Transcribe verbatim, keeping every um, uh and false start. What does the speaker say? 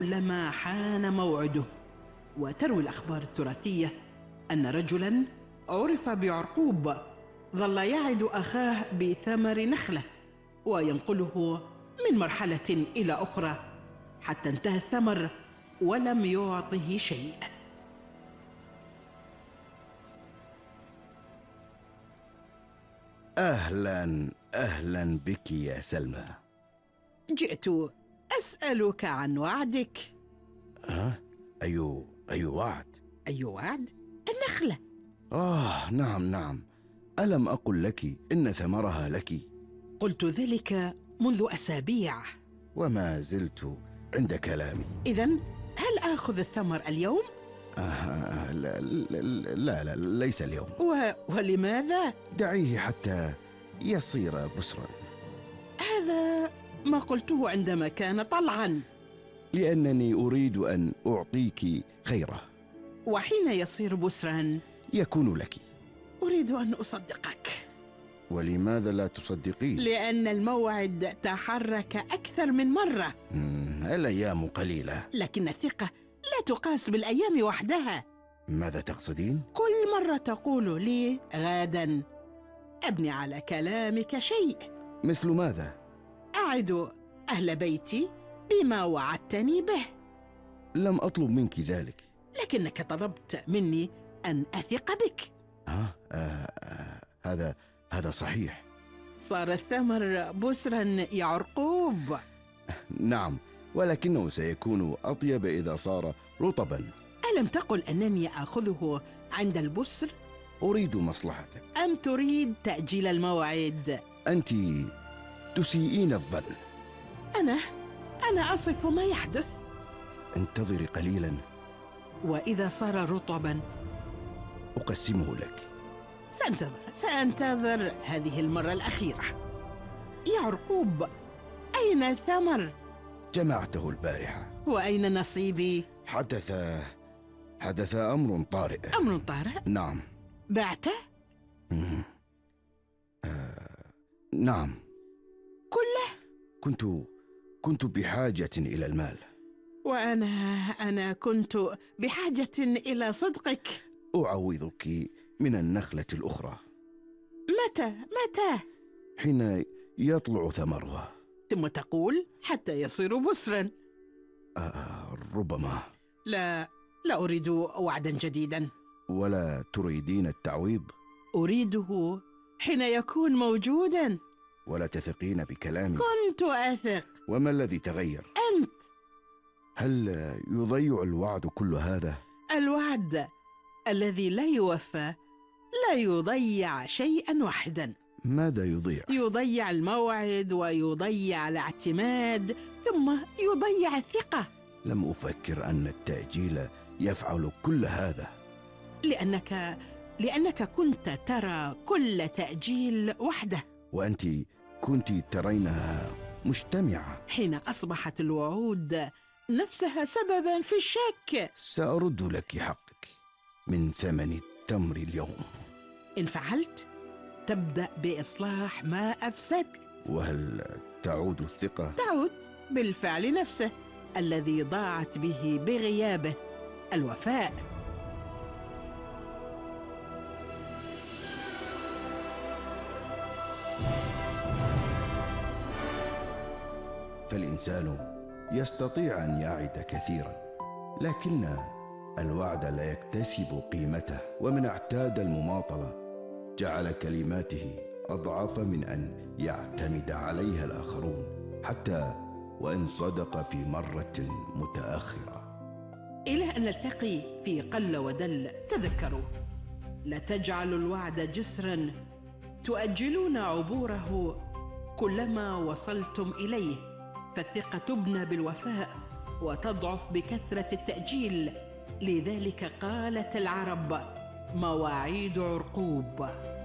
لما حان موعده. وتروي الأخبار التراثية أن رجلاً عرف بعرقوب ظل يعد أخاه بثمر نخلة وينقله من مرحلة إلى أخرى حتى انتهى الثمر ولم يعطه شيء. أهلاً أهلاً بك يا سلمى. جئت أسألك عن وعدك. ها؟ أي أي وعد؟ أي وعد؟ النخلة. آه نعم نعم، ألم أقل لك إن ثمرها لك؟ قلت ذلك منذ أسابيع وما زلت عند كلامي. إذن هل آخذ الثمر اليوم؟ آه لا, لا, لا, لا ليس اليوم. و... ولماذا؟ دعيه حتى يصير بسرا. هذا ما قلته عندما كان طلعا. لأنني أريد أن أعطيك خيره. وحين يصير بسرا يكون لك. أريد أن أصدقك. ولماذا لا تصدقين؟ لأن الموعد تحرك أكثر من مرة. الأيام قليلة، لكن الثقة لا تقاس بالأيام وحدها. ماذا تقصدين؟ كل مرة تقول لي غدا أبني على كلامك شيء. مثل ماذا؟ أعد أهل بيتي بما وعدتني به. لم أطلب منك ذلك. لكنك طلبت مني أن أثق بك. آه, آه, آه هذا هذا صحيح. صار الثمر بسرا يا عرقوب. نعم، ولكنه سيكون أطيب إذا صار رطبا. ألم تقل أنني آخذه عند البسر؟ أريد مصلحتك. أم تريد تأجيل الموعد؟ أنت تسيئين الظن. أنا أنا أصف ما يحدث. انتظري قليلا، وإذا صار رطبا أقسمه لك. سأنتظر سأنتظر هذه المرة الأخيرة. يا عرقوب، أين الثمر؟ جمعته البارحة. وأين نصيبي؟ حدث حدث أمر طارئ. أمر طارئ؟ نعم. بعته؟ آه، نعم. كله؟ كنت كنت بحاجة إلى المال. وأنا أنا كنت بحاجة إلى صدقك. أعوضك من النخلة الأخرى. متى؟ متى؟ حين يطلع ثمرها. ثم تقول حتى يصير بسرا. آه ربما. لا لا أريد وعدا جديدا. ولا تريدين التعويض؟ أريده حين يكون موجودا. ولا تثقين بكلامي؟ كنت أثق. وما الذي تغير؟ أنت. هل يضيع الوعد كل هذا؟ الوعد الذي لا يوفى لا يضيع شيئا واحدا. ماذا يضيع؟ يضيع الموعد ويضيع الاعتماد ثم يضيع الثقة. لم أفكر أن التأجيل يفعل كل هذا. لأنك لأنك كنت ترى كل تأجيل وحده. وأنت كنت ترينها مجتمعة. حين أصبحت الوعود نفسها سببا في الشك. سأرد لك حقك من ثمن التمر اليوم. إن فعلت تبدأ بإصلاح ما أفسد. وهل تعود الثقة؟ تعود بالفعل نفسه الذي ضاعت به بغيابه، الوفاء. فالإنسان يستطيع أن يعد كثيرا، لكن الوعد لا يكتسب قيمته. ومن اعتاد المماطلة جعل كلماته أضعف من أن يعتمد عليها الآخرون، حتى وإن صدق في مرة متأخرة. إلى أن نلتقي في قل ودل. تذكروا، لا تجعلوا الوعد جسرا تؤجلون عبوره كلما وصلتم إليه، فالثقة تبنى بالوفاء وتضعف بكثرة التأجيل. لذلك قالت العرب: مواعيد عرقوب.